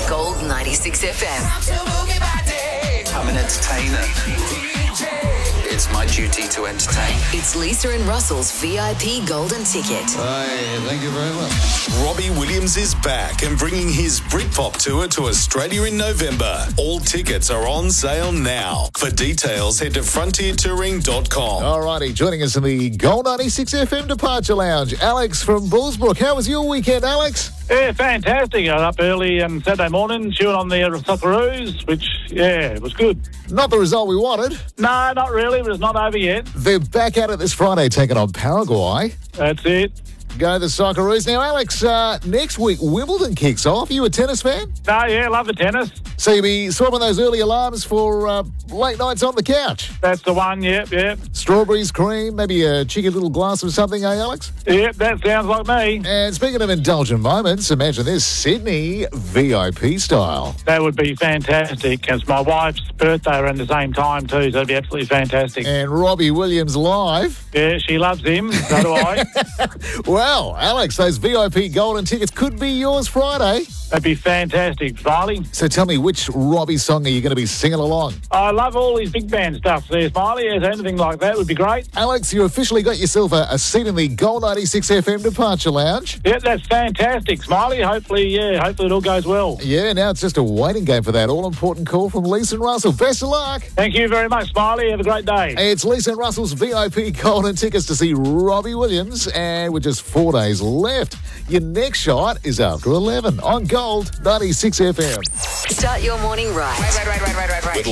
Gold 96 FM. I'm an entertainer. It's my duty to entertain. It's Lisa and Russell's VIP Golden Ticket. Hey, thank you very much. Robbie Williams is back and bringing his Britpop tour to Australia in November. All tickets are on sale now. For details, head to frontiertouring.com. Alrighty, joining us in the Gold 96 FM Departure Lounge, Alex from Bullsbrook. How was your weekend, Alex? Yeah, fantastic. I was up early Saturday morning, chewing on the Socceroos, which, it was good. Not the result we wanted. No, not really, but it's not over yet. They're back at it this Friday, taking on Paraguay. That's it. Go the Socceroos. Now, Alex, next week Wimbledon kicks off. You a tennis fan? No, yeah, love the tennis. So you'll be swapping those early alarms for late nights on the couch. That's the one, yep. Strawberries, cream, maybe a cheeky little glass of something, eh, Alex? Yep, that sounds like me. And speaking of indulgent moments, imagine this, Sydney VIP style. That would be fantastic. It's my wife's birthday around the same time too, so that'd be absolutely fantastic. And Robbie Williams live. Yeah, she loves him, so do I. Well, Alex, those VIP golden tickets could be yours Friday. That'd be fantastic, Smiley. So tell me, which Robbie song are you going to be singing along? I love all these big band stuff there, Smiley. If anything like that would be great. Alex, you officially got yourself a seat in the Gold 96 FM Departure Lounge. Yeah, that's fantastic, Smiley. Hopefully it all goes well. Yeah, now it's just a waiting game for that all-important call from Lisa and Russell. Best of luck. Thank you very much, Smiley. Have a great day. It's Lisa and Russell's VIP golden tickets to see Robbie Williams, and with just 4 days left, your next shot is after 11 on Gold 96 FM. Start your morning right. Right.